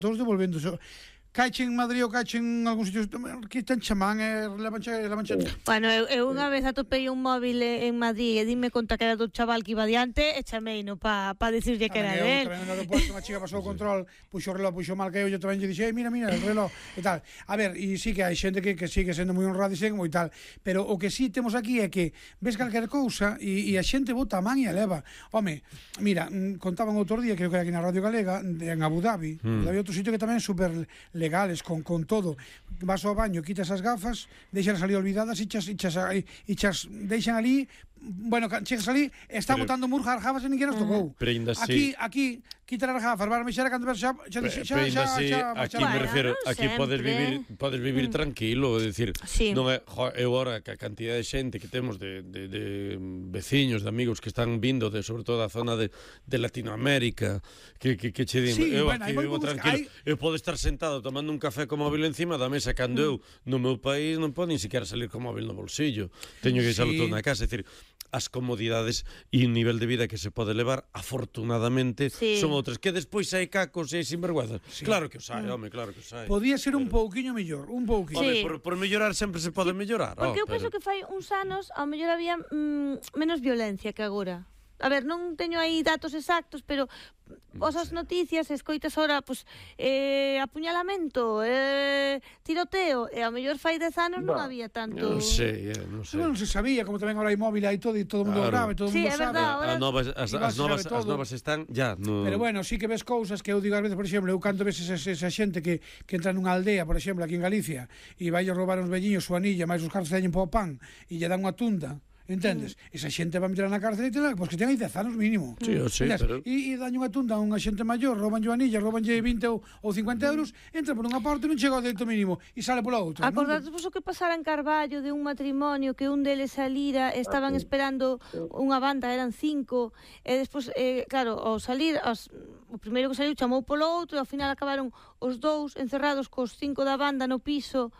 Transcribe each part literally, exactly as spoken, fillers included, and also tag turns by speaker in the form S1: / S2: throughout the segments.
S1: todos devolvendo. Caiche en Madrid ou caiche en algún sitio que ten chamán e levanche, levanche.
S2: Bueno, eu, eu unha vez atopei un móvil en Madrid e dime conta que era do chaval que iba diante e chameino pa, pa decirlle que era del.
S1: Tamén no aeroporto unha chica pasou o control, puxo o reloj, puxo mal que eu, eu tamén lle dixe, eh, mira, mira, el reloj e tal. A ver, e sí que hai xente que, que sigue sendo moi honrada e segue moi tal, pero o que sí temos aquí é que ves calquer cousa e, e a xente bota a man e a leva. Home, mira, contaban outro día, creo que era aquí na Radio Galega, en Abu Dhabi, mm. Había outro sitio que tamén é super legales, con, con todo. Vas ao baño, quitas as gafas, deixas ali olvidadas e chas, e chas, e chas deixan ali, bueno, chegas ali, está pero, botando murjas gafas e ninguén nos tocou.
S3: Pero ainda
S1: aquí,
S3: sí.
S1: aquí, quitar as gafas, vas a mexer cando ves xa, xa, xa, xa, xa,
S3: sí,
S1: xa,
S3: aquí
S1: xa,
S3: me refiero,
S2: bueno,
S3: aquí
S2: sempre.
S3: podes vivir, podes vivir mm. tranquilo, é dicir,
S2: sí.
S3: non é, jo, eu ora que a cantidad de xente que temos de, de, de veciños, de amigos que están vindo de sobre todo a zona de, de Latinoamérica, que, que, que che din,
S1: sí,
S3: eu
S1: bueno,
S3: aquí vivo tranquilo, hay... eu podo estar sentado tomando un café co móvil encima da mesa cando mm. eu no meu país non podo nin siquiera salir co móvil no bolsillo, teño que deixarlo sí. todo na casa, é dicir, as comodidades e o nivel de vida que se pode levar, afortunadamente, sí. son outras. Que despois hai cacos e sinvergüenzas. Sí. Claro que os hai, home, claro que os hai.
S1: Podía ser
S3: pero...
S1: un pouquiño mellor, un pouquiño.
S3: Sí.
S1: Home,
S3: por, por mellorar sempre se pode
S2: sí.
S3: mellorar.
S2: Porque
S3: oh,
S2: eu penso
S3: pero...
S2: que fai uns anos, ao mellor había mm, menos violencia que agora. A ver, non teño aí datos exactos, pero vos as noticias escoitas ora, pues, eh, apuñalamento, eh, tiroteo, e ao mellor fai dez anos non había tanto.
S3: Non sei, eh, non sei.
S1: Non se sabía, como tamén ahora hai móvil aí todo e todo o mundo
S3: claro.
S1: grave, todo o
S2: sí,
S1: mundo
S2: sabe.
S1: verdad,
S2: Ahora...
S3: As novas, as, as, novas, as novas están ya no...
S1: Pero bueno, sí que ves cousas que eu digo ás veces, por exemplo, eu canto ves esa, esa xente que, que entra nunha aldea, por exemplo, aquí en Galicia, e vai a roubar uns velliños súa anilla, máis os cartos teñen po pan, e lle dan unha tunda. Entendes? Mm. Esa xente va a meter na cárcel e tela, pois que ten aí dez anos mínimo.
S3: Sí, o sí, pero...
S1: E, e daño unha tunda a unha xente maior, rouban yo anilla, rouban lle vinte ou, ou cincuenta euros, entra por unha porta e non chega ao dereito mínimo e sale pola outra.
S2: Acordades vos o que pasara en Carballo de un matrimonio que un deles salira, estaban esperando unha banda, eran cinco, e despois, eh, claro, ao salir, as, o primeiro que saliu chamou polo outro e ao final acabaron os dous encerrados cos cinco da banda no piso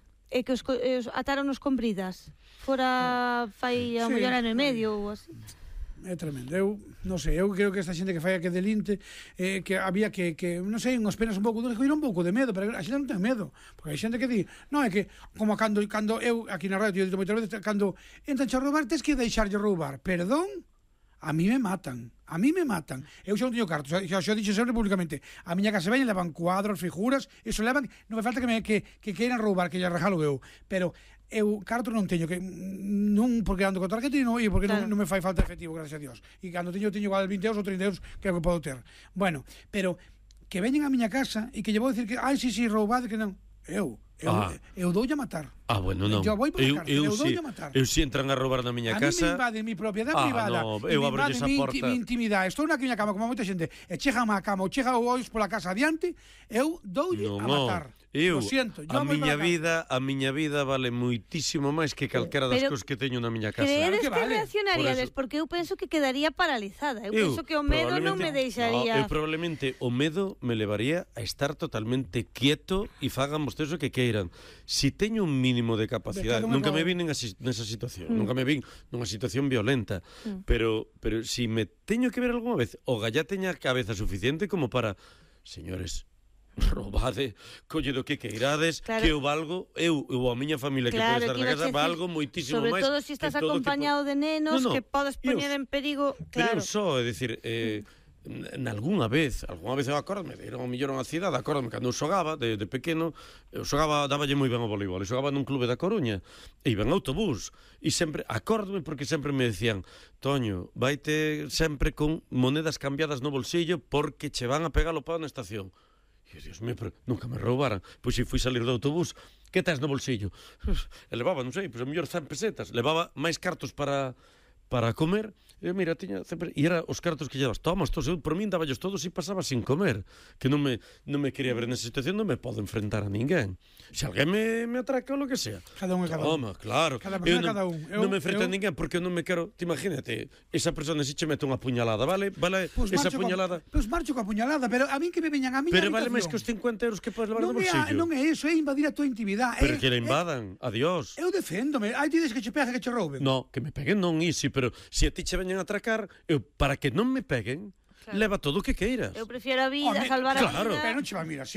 S2: e que os, os ataron os con bridas. Fora fai a sí, mellor ano e medio ou así.
S1: É tremendo. Eu, non sei, eu creo que esta xente que fai que delinte, eh, que había que, que non sei, unhas penas un pouco duras, que un pouco de medo, pero a xente non ten medo, porque hai xente que di, non é que, como cando, cando eu, aquí na radio, eu dito moitas veces, cando entran a roubar, tens que deixarlle roubar. Perdón? A mí me matan. A mí me matan. Eu xa non teño cartos, xa, xa dixo sempre públicamente. A miña casa veña levan cuadros, figuras, eso levan, non me falta que me que, que queiran roubar, que lle regalo eu. Pero eu cartos non teño, que non porque ando con tarjeta e non, e porque claro. non, non me fai falta efectivo, gracias a Dios. E cando teño, teño igual vinte euros ou trinta euros que é o que podo ter. Bueno, pero que veñen a miña casa e que lle vou dicir que, ai, si, si, roubade, que non. Eu, eu,
S3: ah.
S1: eu doulle a matar.
S3: Ah, bueno, non.
S1: Eu vou para a cárcel, eu, eu doulle a matar.
S3: Eu si entran a roubar na miña
S1: a
S3: casa...
S1: A mí me invade mi propiedade
S3: ah,
S1: privada.
S3: No, eu abro esa porta.
S1: Mi intimidade. Estou na miña cama, como moita xente, e chega a cama ou chega ollos pola casa adiante, eu doulle
S3: no,
S1: a matar.
S3: Eu,
S1: lo siento,
S3: a miña vida, a miña vida vale moitísimo máis que calquera das cousas que teño na miña casa.
S2: Creedes que,
S1: que vale?
S2: reaccionaríades? Por porque eu penso que quedaría paralizada. Eu, eu penso que o medo non me deixaría...
S3: No, eu probablemente o medo me levaría a estar totalmente quieto e fagan vostedes o que queiran. Si teño un mínimo de capacidade, nunca me vin nesa situación, mm. nunca me vin nunha situación violenta, mm. pero pero si me teño que ver algunha vez, o gallá teña cabeza suficiente como para, señores, roubade, colledo que queirades, claro. que eu valgo, eu ou a miña familia
S2: claro,
S3: que pode estar na casa, valgo moitísimo máis.
S2: Sobre todo se si estás acompañado que... de nenos, no, no, que podes poñer en perigo, claro.
S3: Pero eu só, é dicir, eh, nalgúnha vez, algunha vez eu acórdame, era o mellor unha cidade, acórdame, cando eu xogaba, de, de pequeno, eu xogaba, dáballe moi ben ao voleibol, eu xogaba nun clube da Coruña, e iba en autobús, e sempre, acórdame porque sempre me decían, Toño, vaite sempre con monedas cambiadas no bolsillo porque che van a pegar o pau na estación. E, Dios mío, pero nunca me roubaran. Pois se fui salir do autobús, que tes no bolsillo? E levaba, non sei, pois a mellor cen pesetas. Levaba máis cartos para para comer, e mira, tiña sempre, e era os cartos que llevas, tomas, todos, eu por min daballos todos e pasaba sin comer, que non me, non me quería ver nesa situación, non me podo enfrentar a ninguén. Se alguén me, me atraca ou lo que sea,
S1: cada un é cada un.
S3: Toma, claro,
S1: cada persona
S3: non,
S1: cada un. Eu,
S3: non me enfrento
S1: eu...
S3: a ninguén porque non me quero, te imagínate, esa persona si che mete unha puñalada, vale? Vale,
S1: pues
S3: esa puñalada.
S1: Pois pues marcho coa puñalada, pero a min que me veñan a miña
S3: pero
S1: habitación.
S3: vale máis que os cincuenta euros que podes levar
S1: non
S3: no bolsillo.
S1: É, non é iso, é invadir a tua intimidade.
S3: Pero
S1: é,
S3: que la invadan,
S1: é,
S3: adiós.
S1: Eu deféndome, hai dides que che peguen, que che rouben.
S3: No, que me peguen non, isi, pero se si a ti che veñen a atracar, eu, para que non me peguen, claro. leva todo o que queiras.
S2: Eu prefiero a vida, oh, salvar
S1: claro,
S2: a vida.
S1: Pero non che va, mira,